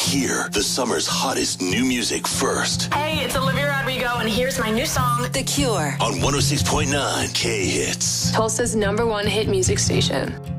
hear the summer's hottest new music first. Hey, it's Olivia Rodrigo, and here's my new song, The Cure. On 106.9 K-Hits. Tulsa's #1 hit music station.